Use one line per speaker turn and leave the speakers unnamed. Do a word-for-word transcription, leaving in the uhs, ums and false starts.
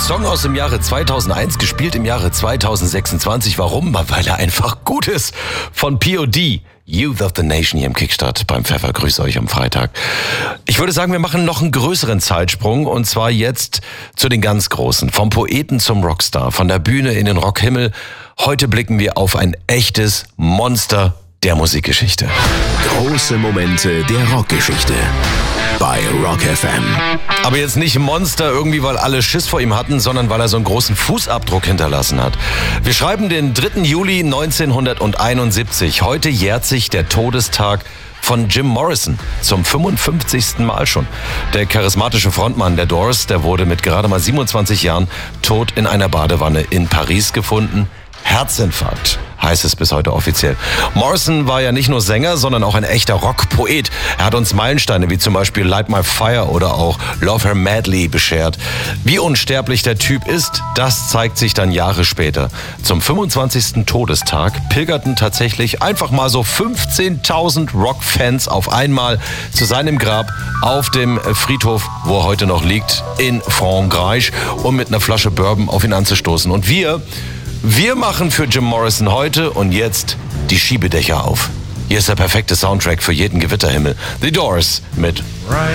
Song aus dem Jahre zweitausendeins, gespielt im Jahre zweitausendsechsundzwanzig. Warum? Weil er einfach gut ist. Von P O D, Youth of the Nation hier im Kickstart beim Pfeffer. Grüße euch am Freitag. Ich würde sagen, wir machen noch einen größeren Zeitsprung und zwar jetzt zu den ganz Großen. Vom Poeten zum Rockstar, von der Bühne in den Rockhimmel. Heute blicken wir auf ein echtes Monster der Musikgeschichte.
Große Momente der Rockgeschichte bei Rock F M.
Aber jetzt nicht Monster irgendwie, weil alle Schiss vor ihm hatten, sondern weil er so einen großen Fußabdruck hinterlassen hat. Wir schreiben den dritten Juli neunzehnhunderteinundsiebzig. Heute jährt sich der Todestag von Jim Morrison zum fünfundfünfzigsten Mal schon. Der charismatische Frontmann der Doors, der wurde mit gerade mal siebenundzwanzig Jahren tot in einer Badewanne in Paris gefunden. Herzinfarkt, heißt es bis heute offiziell. Morrison war ja nicht nur Sänger, sondern auch ein echter Rockpoet. Er hat uns Meilensteine wie zum Beispiel Light My Fire oder auch Love Her Madly beschert. Wie unsterblich der Typ ist, das zeigt sich dann Jahre später. Zum fünfundzwanzigsten Todestag pilgerten tatsächlich einfach mal so fünfzehntausend Rockfans auf einmal zu seinem Grab auf dem Friedhof, wo er heute noch liegt, in Frankreich, um mit einer Flasche Bourbon auf ihn anzustoßen. Und wir... Wir machen für Jim Morrison heute und jetzt die Schiebedächer auf. Hier ist der perfekte Soundtrack für jeden Gewitterhimmel. The Doors mit